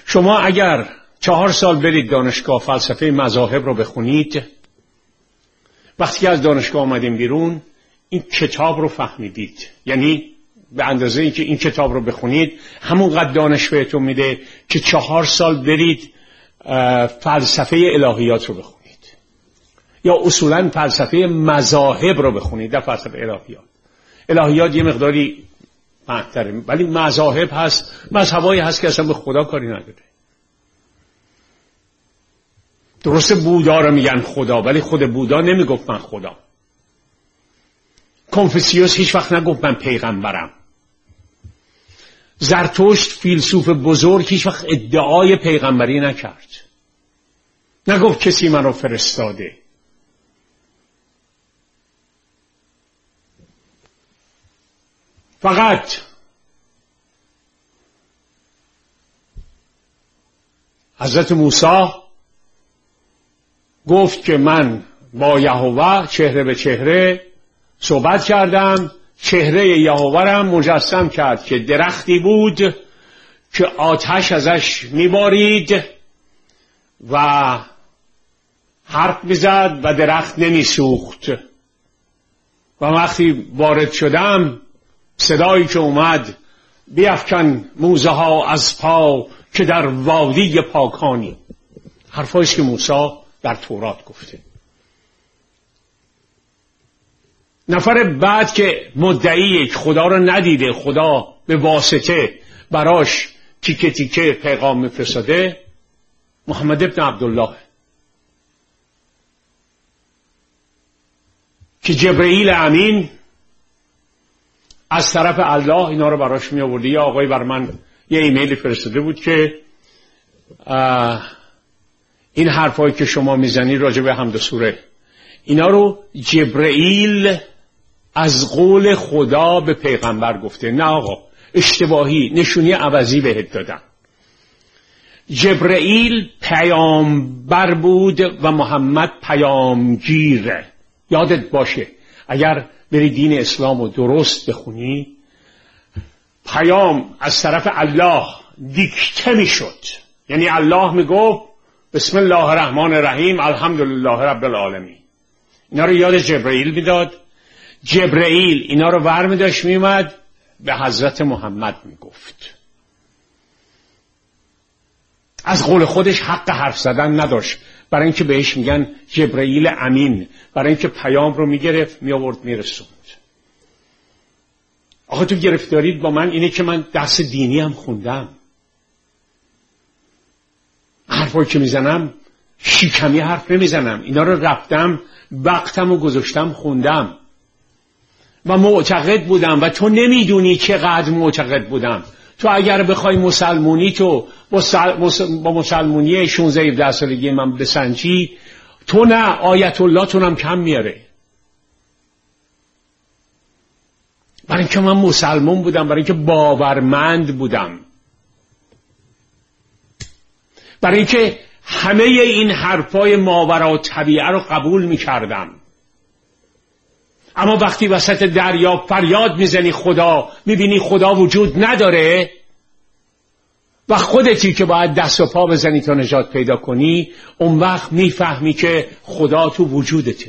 شما اگر 4 سال برید دانشگاه فلسفه مذاهب رو بخونید، وقتی که از دانشگاه آمدین بیرون این کتاب رو فهمیدید، یعنی به اندازه اینکه این کتاب رو بخونید همونقدر دانش بهتون میده که 4 سال برید فلسفه الهیات رو بخونید یا اصولا فلسفه مذاهب رو بخونید. در فلسفه الهیات یه مقداری مهم‌تره، ولی مذاهب هست، مذهبایی هست که اصلا به خدا کاری نداره. درسته بودا رو میگن خدا، ولی خود بودا نمیگفت من خدا. کنفوسیوس هیچ وقت نگفت من پیغمبرم. زرتشت فیلسوف بزرگ هیچ وقت ادعای پیغمبری نکرد، نگفت کسی من رو فرستاده. فقط حضرت موسی گفت که من با یهوه چهره به چهره صحبت کردم، چهره یهوه را مجسم کرد که درختی بود که آتش ازش میبارید و حرف میزد و درخت نمیسوخت. و وقتی وارد شدم صدایی که اومد بیفکن موزه ها از پا که در وادی پاکانی. حرفاییست که موسی در تورات گفته. نفر بعد که مدعی خدا رو ندیده، خدا به واسطه براش تیکه تیکه پیغام میفرستاده، محمد ابن عبدالله که جبرئیل امین از طرف الله اینا رو براش می آورده. یه آقای بر من یه ایمیل فرستاده بود که این حرفایی که شما میزنی راجع به حمد و سوره، اینا رو جبرئیل از قول خدا به پیغمبر گفته. نه آقا، اشتباهی، نشونی عوضی بهت دادن. جبرئیل پیامبر بود و محمد پیامگیره. یادت باشه اگر بری دین اسلام رو درست بخونی، پیام از طرف الله دیکته می شد. یعنی الله می گفت بسم الله الرحمن الرحیم الحمدلله رب العالمین. اینا رو یاد جبرئیل میداد. جبرئیل اینا رو برمی داشت می اومد به حضرت محمد می گفت. از قول خودش حق حرف زدن نداشت، برای اینکه بهش میگن جبرئیل امین، برای اینکه پیام رو میگرفت میآورد میرسوند. آخه تو گرفتارید با من اینه که من درس دینی هم خوندم، حرفایی که میزنم شیکمی حرف نمیزنم، اینا رو رفتم وقتم و گذاشتم خوندم و معتقد بودم و تو نمیدونی چقدر معتقد بودم. تو اگر بخوای مسلمونی تو با مسلمونی 16-17 سالگی من بسنجی، تو نه آیت الله تونم کم میاره. برای اینکه من مسلمون بودم، برای اینکه باورمند بودم، برای اینکه همه این حرفای ماورا طبیعه رو قبول میکردم. اما وقتی وسط دریا فریاد میزنی خدا، میبینی خدا وجود نداره و خودتی که باید دست و پا بزنی تا نجات پیدا کنی، اون وقت میفهمی که خدا تو وجودته.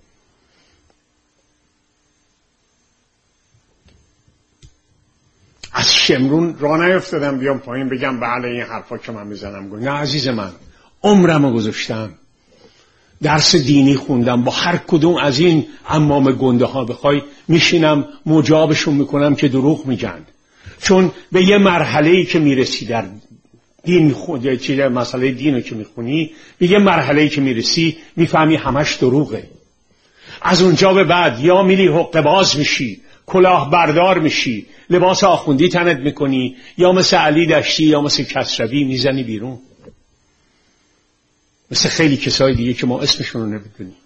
از شمرون راه نیفتادم بیام پایین بگم بله این حرفا که من میزنم. نه عزیز من، عمرمو گذاشتم درس دینی خوندم، با هر کدوم از این عمام گنده ها بخوای میشینم مجابشون میکنم که دروغ میگن. چون به یه مرحله‌ای که میرسی در دین خود، چیه مسئله دینو که میخونی، به یه مرحله‌ای که میرسی میفهمی همش دروغه. از اونجا به بعد یا میری حقه باز میشی، کلاه بردار میشی، لباس آخوندی تنت میکنی، یا مثل علی دشتی یا مثل کسروی میزنی بیرون، مثل خیلی کسای دیگه که ما اسمشون رو نمیدونیم،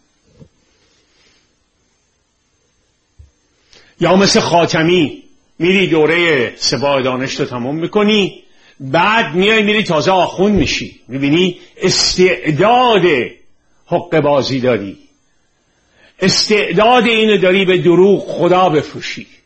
یا مثل خاتمی میری دوره سپاه دانش رو تمام میکنی، بعد میری تازه آخوند میشی، میبینی استعداد حقه بازی داری، استعداد اینو داری به دروغ خدا بفروشی.